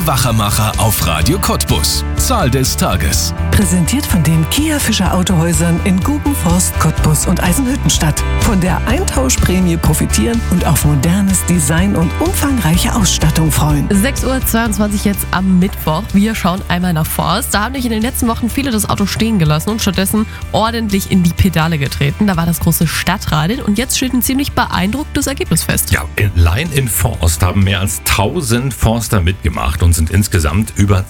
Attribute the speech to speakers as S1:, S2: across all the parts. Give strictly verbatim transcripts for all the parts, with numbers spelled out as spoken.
S1: Die Wachermacher auf Radio Cottbus. Zahl des Tages.
S2: Präsentiert von den Kia Fischer Autohäusern in Gubenforst, Cottbus und Eisenhüttenstadt. Von der Eintauschprämie profitieren und auf modernes Design und umfangreiche Ausstattung freuen.
S3: sechs Uhr zweiundzwanzig jetzt am Mittwoch. Wir schauen einmal nach Forst. Da haben nämlich in den letzten Wochen viele das Auto stehen gelassen und stattdessen ordentlich in die Pedale getreten. Da war das große Stadtradl und jetzt steht ein ziemlich beeindrucktes Ergebnis fest.
S4: Ja, allein in Forst haben mehr als tausend Forster mitgemacht und sind insgesamt über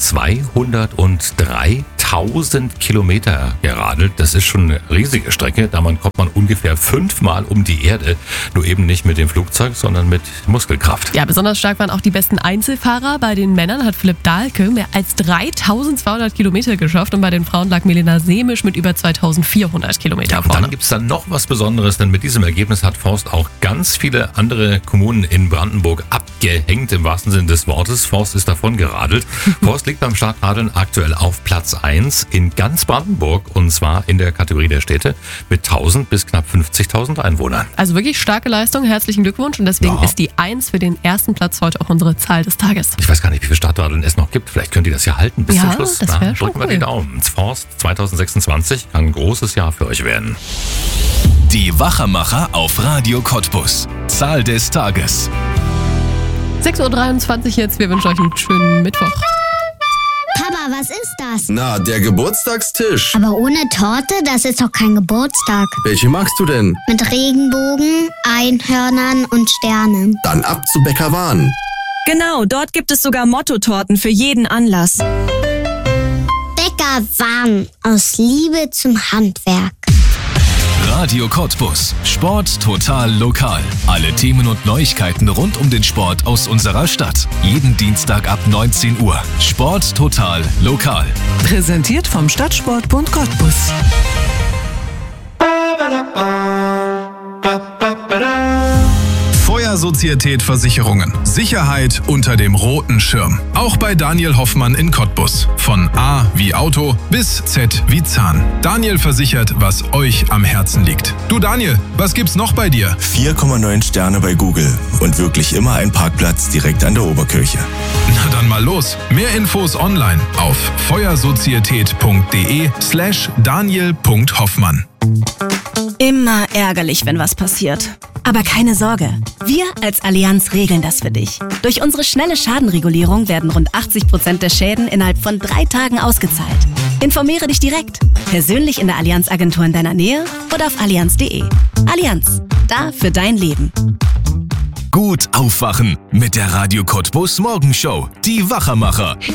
S4: zweihundertdreitausend Kilometer geradelt. Das ist schon eine riesige Strecke. Damit kommt man ungefähr fünfmal um die Erde. Nur eben nicht mit dem Flugzeug, sondern mit Muskelkraft.
S3: Ja, besonders stark waren auch die besten Einzelfahrer. Bei den Männern hat Philipp Dahlke mehr als dreitausendzweihundert Kilometer geschafft und bei den Frauen lag Milena Semisch mit über zweitausendvierhundert Kilometer
S4: Ja, und
S3: vorne.
S4: dann gibt es dann noch was Besonderes, denn mit diesem Ergebnis hat Forst auch ganz viele andere Kommunen in Brandenburg abgehängt, im wahrsten Sinne des Wortes. Forst ist davon geradelt. Forst liegt beim Stadtradeln aktuell auf Platz eins in ganz Brandenburg und zwar in der Kategorie der Städte mit tausend bis knapp fünfzigtausend Einwohnern.
S3: Also wirklich starke Leistung, herzlichen Glückwunsch und deswegen
S4: Ja.
S3: ist die eins für den ersten Platz heute auch unsere Zahl des Tages.
S4: Ich weiß gar nicht, wie viele Stadtradeln es noch gibt. Vielleicht könnt ihr das ja halten bis
S3: Ja,
S4: zum Schluss.
S3: das wär schon
S4: drücken wir
S3: cool.
S4: die Daumen. Forst zweitausendsechsundzwanzig kann ein großes Jahr für euch werden.
S1: Die Wachermacher auf Radio Cottbus. Zahl des Tages.
S3: sechs Uhr dreiundzwanzig jetzt, wir wünschen euch einen schönen Mittwoch.
S5: Papa, was ist das?
S6: Na, der Geburtstagstisch.
S5: Aber ohne Torte, das ist doch kein Geburtstag.
S6: Welche magst du denn?
S5: Mit Regenbogen, Einhörnern und Sternen.
S6: Dann ab zu Bäcker Wahn.
S7: Genau, dort gibt es sogar Mottotorten für jeden Anlass.
S5: Bäcker Wahn, aus Liebe zum Handwerk.
S1: Radio Cottbus. Sport total lokal. Alle Themen und Neuigkeiten rund um den Sport aus unserer Stadt. Jeden Dienstag ab neunzehn Uhr. Sport total lokal.
S2: Präsentiert vom Stadtsportbund Cottbus.
S8: Feuersozietät Versicherungen. Sicherheit unter dem roten Schirm. Auch bei Daniel Hoffmann in Cottbus. Von A wie Auto bis Z wie Zahn. Daniel versichert, was euch am Herzen liegt. Du Daniel, was gibt's noch bei dir?
S9: vier Komma neun Sterne bei Google und wirklich immer ein Parkplatz direkt an der Oberkirche.
S8: Na dann mal los. Mehr Infos online auf feuersozietät.de slash daniel.hoffmann.
S7: Immer ärgerlich, wenn was passiert. Aber keine Sorge, wir als Allianz regeln das für dich. Durch unsere schnelle Schadenregulierung werden rund achtzig Prozent der Schäden innerhalb von drei Tagen ausgezahlt. Informiere dich direkt, persönlich in der Allianz-Agentur in deiner Nähe oder auf allianz punkt de. Allianz, da für dein Leben.
S1: Gut aufwachen mit der Radio Cottbus Morgenshow. Die Wachermacher.